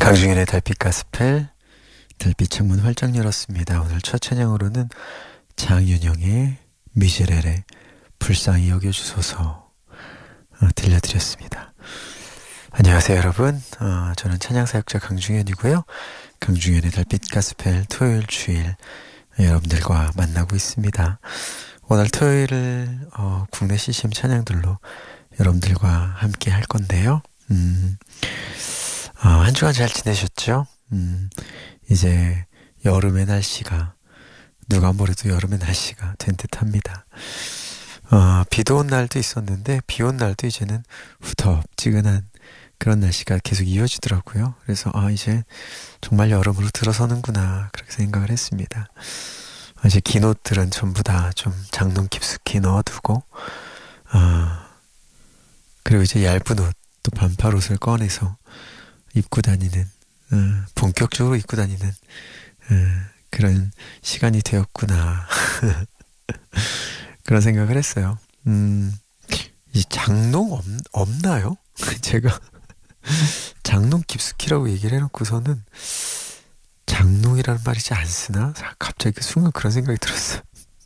강중현의 달빛 가스펠, 달빛 창문 활짝 열었습니다. 오늘 첫 찬양으로는 장윤영의 미제렐의 불쌍히 여겨주소서 들려드렸습니다. 안녕하세요 여러분. 저는 찬양사역자 강중현이고요. 강중현의 달빛 가스펠 토요일 주일 여러분들과 만나고 있습니다. 오늘 토요일을 국내 CCM 찬양들로 여러분들과 함께 할 건데요. 한 주간 잘 지내셨죠? 이제 여름의 날씨가 누가 뭐래도 여름의 날씨가 된 듯합니다. 비도 온 날도 있었는데 비 온 날도 이제는 후텁지근한 그런 날씨가 계속 이어지더라고요. 그래서 이제 정말 여름으로 들어서는구나 그렇게 생각을 했습니다. 이제 긴 옷들은 전부 다 좀 장롱 깊숙이 넣어두고 그리고 이제 얇은 옷, 또 반팔 옷을 꺼내서 입고 다니는 본격적으로 입고 다니는 그런 시간이 되었구나 그런 생각을 했어요. 이 장롱 없나요? 제가 장롱 깊숙이라고 얘기를 해놓고서는 장롱이라는 말이 이제 안 쓰나? 갑자기 그 순간 그런 생각이 들었어요.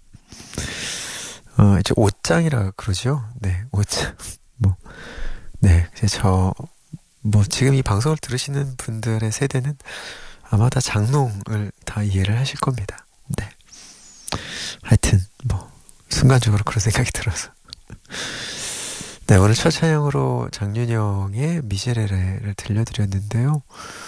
이제 옷장이라 그러죠? 네, 옷장. 네, 지금 이 방송을 들으시는 분들의 세대는 아마 다 장롱을 다 이해를 하실 겁니다. 네. 하여튼, 순간적으로 그런 생각이 들어서. 네, 오늘 첫 찬양으로 장윤영의 미제렐을 들려드렸는데요.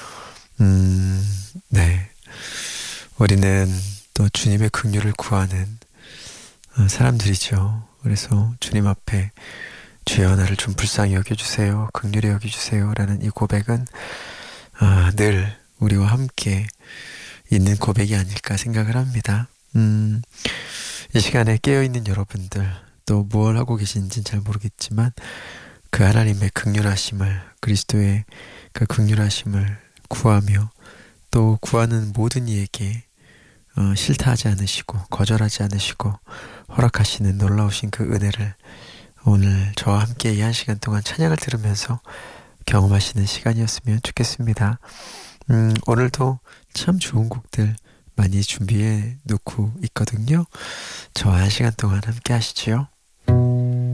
네. 우리는 또 주님의 긍휼을 구하는 사람들이죠. 그래서 주님 앞에 주여 나를 좀 불쌍히 여겨주세요. 긍휼히 여겨주세요. 라는 이 고백은 늘 우리와 함께 있는 고백이 아닐까 생각을 합니다. 이 시간에 깨어있는 여러분들 또 무엇을 하고 계신지는 잘 모르겠지만 그 하나님의 긍휼하심을 그리스도의 그 긍휼하심을 구하며 또 구하는 모든 이에게 싫다 하지 않으시고 거절하지 않으시고 허락하시는 놀라우신 그 은혜를 오늘 저와 함께 이 한 시간 동안 찬양을 들으면서 경험하시는 시간이었으면 좋겠습니다. 오늘도 참 좋은 곡들 많이 준비해 놓고 있거든요. 저와 한 시간 동안 함께 하시죠.